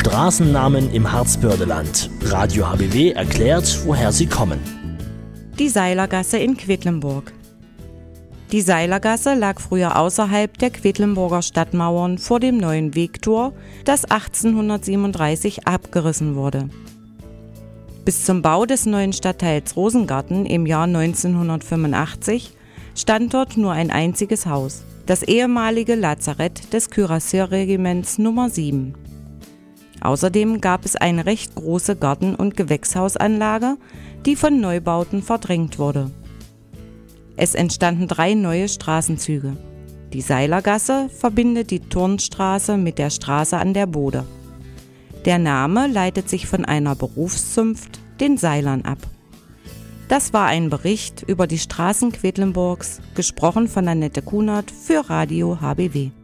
Straßennamen im Harzbördeland. Radio HBW erklärt, woher sie kommen. Die Seilergasse in Quedlinburg. Die Seilergasse lag früher außerhalb der Quedlinburger Stadtmauern vor dem neuen Wegtor, das 1837 abgerissen wurde. Bis zum Bau des neuen Stadtteils Rosengarten im Jahr 1985 stand dort nur ein einziges Haus, das ehemalige Lazarett des Kürassierregiments Nummer 7. Außerdem gab es eine recht große Garten- und Gewächshausanlage, die von Neubauten verdrängt wurde. Es entstanden 3 neue Straßenzüge. Die Seilergasse verbindet die Turnstraße mit der Straße an der Bode. Der Name leitet sich von einer Berufszunft, den Seilern, ab. Das war ein Bericht über die Straßen Quedlinburgs, gesprochen von Annette Kunert für Radio HBW.